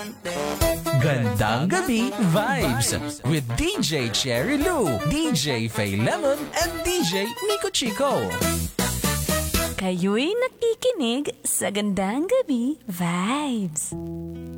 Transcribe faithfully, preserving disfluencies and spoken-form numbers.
Gandang Gabi Vibes with D J Cherry Lou, D J Faye Lemon, and D J Nico Chico. Kayo'y nakikinig sa Gandang Gabi Vibes.